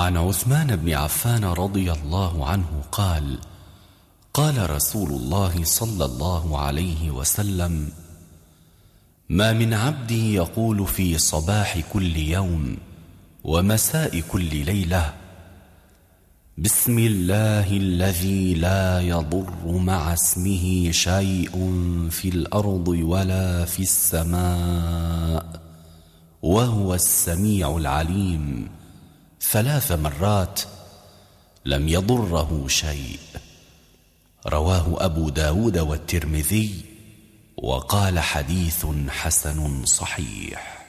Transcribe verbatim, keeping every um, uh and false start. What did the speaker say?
وعن عثمان بن عفان رضي الله عنه قال: قال رسول الله صلى الله عليه وسلم: ما من عبد يقول في صباح كل يوم ومساء كل ليلة: بسم الله الذي لا يضر مع اسمه شيء في الأرض ولا في السماء وهو السميع العليم، ثلاث مرات، لم يضره شيء. رواه أبو داود والترمذي، وقال: حديث حسن صحيح.